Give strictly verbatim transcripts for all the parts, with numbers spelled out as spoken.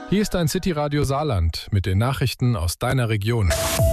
Hier ist ein City Radio Saarland mit den Nachrichten aus deiner Region.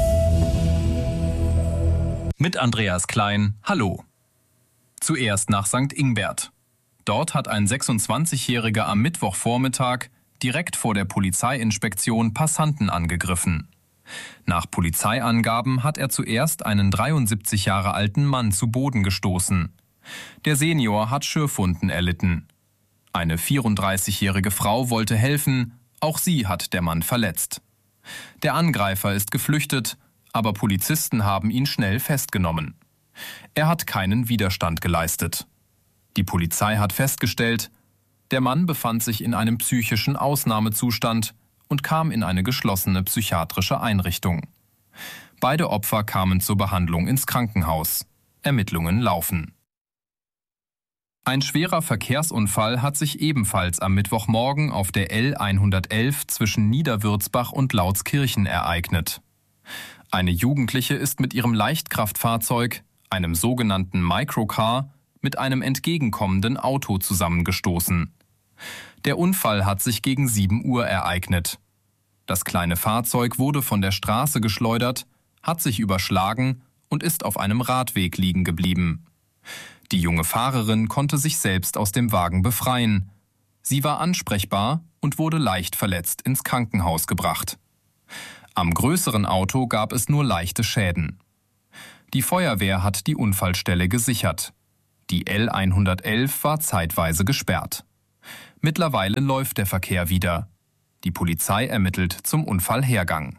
Mit Andreas Klein, hallo. Zuerst nach Sankt Ingbert. Dort hat ein sechsundzwanzigjähriger am Mittwochvormittag direkt vor der Polizeiinspektion Passanten angegriffen. Nach Polizeiangaben hat er zuerst einen dreiundsiebzig Jahre alten Mann zu Boden gestoßen. Der Senior hat Schürfwunden erlitten. Eine vierunddreißigjährige Frau wollte helfen, auch sie hat der Mann verletzt. Der Angreifer ist geflüchtet, aber Polizisten haben ihn schnell festgenommen. Er hat keinen Widerstand geleistet. Die Polizei hat festgestellt, der Mann befand sich in einem psychischen Ausnahmezustand und kam in eine geschlossene psychiatrische Einrichtung. Beide Opfer kamen zur Behandlung ins Krankenhaus. Ermittlungen laufen. Ein schwerer Verkehrsunfall hat sich ebenfalls am Mittwochmorgen auf der L hundertelf zwischen Niederwürzbach und Lautskirchen ereignet. Eine Jugendliche ist mit ihrem Leichtkraftfahrzeug, einem sogenannten Microcar, mit einem entgegenkommenden Auto zusammengestoßen. Der Unfall hat sich gegen sieben Uhr ereignet. Das kleine Fahrzeug wurde von der Straße geschleudert, hat sich überschlagen und ist auf einem Radweg liegen geblieben. Die junge Fahrerin konnte sich selbst aus dem Wagen befreien. Sie war ansprechbar und wurde leicht verletzt ins Krankenhaus gebracht. Am größeren Auto gab es nur leichte Schäden. Die Feuerwehr hat die Unfallstelle gesichert. Die L hundertelf war zeitweise gesperrt. Mittlerweile läuft der Verkehr wieder. Die Polizei ermittelt zum Unfallhergang.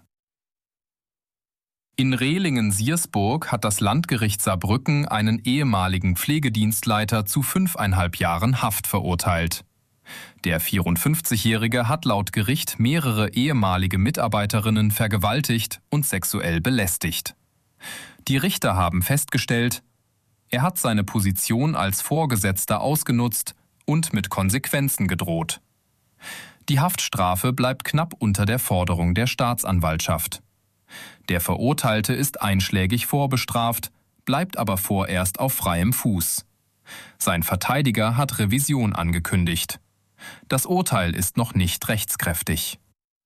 In Rehlingen-Siersburg hat das Landgericht Saarbrücken einen ehemaligen Pflegedienstleiter zu fünfeinhalb Jahren Haft verurteilt. Der vierundfünfzigjährige hat laut Gericht mehrere ehemalige Mitarbeiterinnen vergewaltigt und sexuell belästigt. Die Richter haben festgestellt, er hat seine Position als Vorgesetzter ausgenutzt und mit Konsequenzen gedroht. Die Haftstrafe bleibt knapp unter der Forderung der Staatsanwaltschaft. Der Verurteilte ist einschlägig vorbestraft, bleibt aber vorerst auf freiem Fuß. Sein Verteidiger hat Revision angekündigt. Das Urteil ist noch nicht rechtskräftig.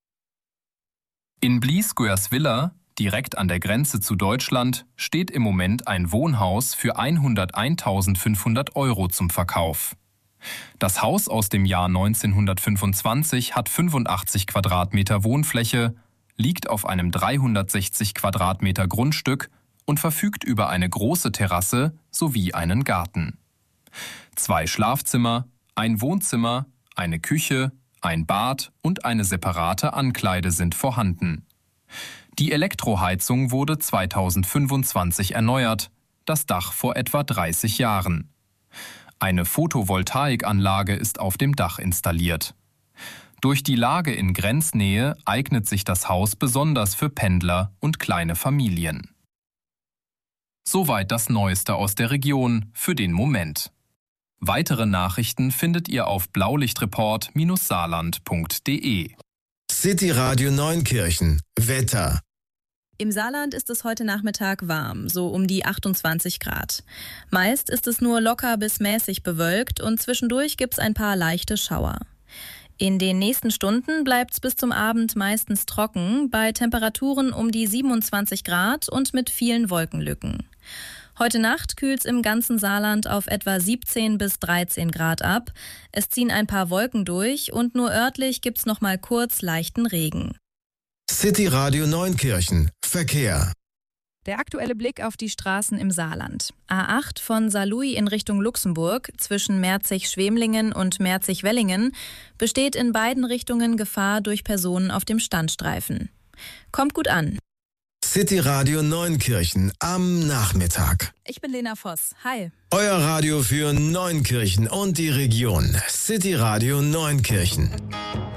In Bliesgoerswiller, direkt an der Grenze zu Deutschland, steht im Moment ein Wohnhaus für hunderteintausendfünfhundert Euro zum Verkauf. Das Haus aus dem Jahr neunzehnhundertfünfundzwanzig hat fünfundachtzig Quadratmeter Wohnfläche, liegt auf einem dreihundertsechzig Quadratmeter Grundstück und verfügt über eine große Terrasse sowie einen Garten. Zwei Schlafzimmer, ein Wohnzimmer, eine Küche, ein Bad und eine separate Ankleide sind vorhanden. Die Elektroheizung wurde zweitausendfünfundzwanzig erneuert, das Dach vor etwa dreißig Jahren. Eine Photovoltaikanlage ist auf dem Dach installiert. Durch die Lage in Grenznähe eignet sich das Haus besonders für Pendler und kleine Familien. Soweit das Neueste aus der Region für den Moment. Weitere Nachrichten findet ihr auf blaulichtreport Bindestrich saarland Punkt de. City Radio Neunkirchen. Wetter. Im Saarland ist es heute Nachmittag warm, so um die achtundzwanzig Grad. Meist ist es nur locker bis mäßig bewölkt und zwischendurch gibt's ein paar leichte Schauer. In den nächsten Stunden bleibt's bis zum Abend meistens trocken, bei Temperaturen um die siebenundzwanzig Grad und mit vielen Wolkenlücken. Heute Nacht kühlt's im ganzen Saarland auf etwa siebzehn bis dreizehn Grad ab. Es ziehen ein paar Wolken durch und nur örtlich gibt's noch mal kurz leichten Regen. City Radio Neunkirchen. Verkehr. Der aktuelle Blick auf die Straßen im Saarland. A acht von Saarlouis in Richtung Luxemburg zwischen Merzig-Schwemlingen und Merzig-Wellingen besteht in beiden Richtungen Gefahr durch Personen auf dem Standstreifen. Kommt gut an. City Radio Neunkirchen am Nachmittag. Ich bin Lena Voss. Hi. Euer Radio für Neunkirchen und die Region. City Radio Neunkirchen.